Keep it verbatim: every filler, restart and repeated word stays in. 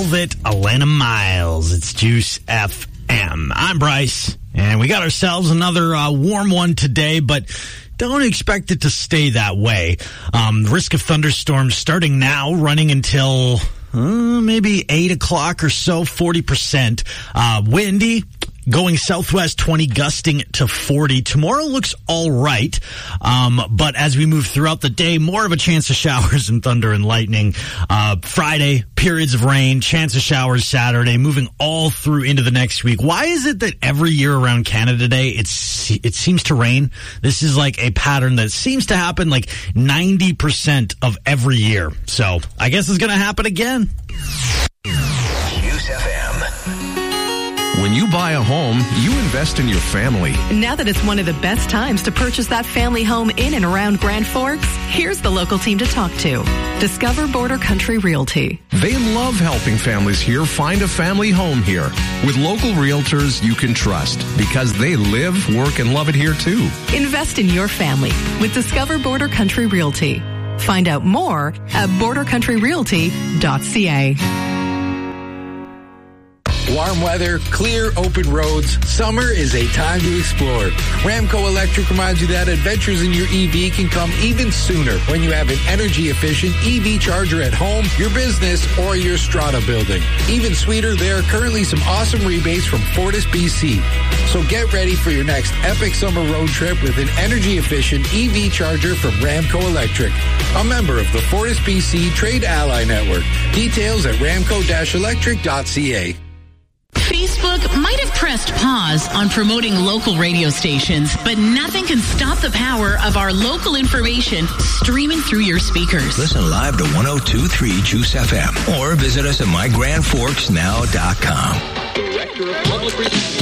Velvet, Alana Miles. It's Juice F M. I'm Bryce, and we got ourselves another uh, warm one today, but don't expect it to stay that way. Um, risk of thunderstorms starting now, running until uh, maybe eight o'clock or so, forty percent. Uh, windy. Going southwest twenty, gusting to forty. Tomorrow looks all right, um, but as we move throughout the day, more of a chance of showers and thunder and lightning. Uh, Friday, periods of rain, chance of showers Saturday, moving all through into the next week. Why is it that every year around Canada Day, it's it seems to rain? This is like a pattern that seems to happen like ninety percent of every year. So I guess it's going to happen again. Juice F M. When you buy a home, you invest in your family. Now that it's one of the best times to purchase that family home in and around Grand Forks, here's the local team to talk to. Discover Border Country Realty. They love helping families here find a family home here with local realtors you can trust because they live, work, and love it here too. Invest in your family with Discover Border Country Realty. Find out more at border country realty dot c a. Warm weather, clear, open roads. Summer is a time to explore. Ramco Electric reminds you that adventures in your E V can come even sooner when you have an energy-efficient E V charger at home, your business, or your strata building. Even sweeter, there are currently some awesome rebates from Fortis B C. So get ready for your next epic summer road trip with an energy-efficient E V charger from Ramco Electric, a member of the Fortis B C Trade Ally Network. Details at ramco dash electric dot c a. Facebook might have pressed pause on promoting local radio stations, but nothing can stop the power of our local information streaming through your speakers. Listen live to one oh two point three Juice F M or visit us at my grand forks now dot com. Director of Public